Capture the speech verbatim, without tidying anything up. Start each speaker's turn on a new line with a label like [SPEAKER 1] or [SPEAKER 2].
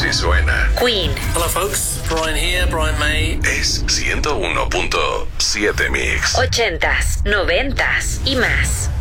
[SPEAKER 1] que suena.
[SPEAKER 2] Queen.
[SPEAKER 3] Hello folks, Brian here, Brian May.
[SPEAKER 1] Es ciento uno punto siete Mix.
[SPEAKER 2] Ochentas, noventas y más.